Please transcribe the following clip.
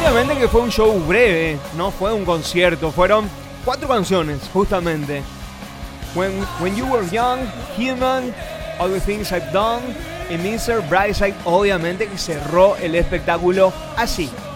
Obviamente que fue un show breve, no fue un concierto, fueron 4 canciones, justamente. When You Were Young, Human, All the Things I've Done y Mr. Brightside, obviamente que cerró el espectáculo así.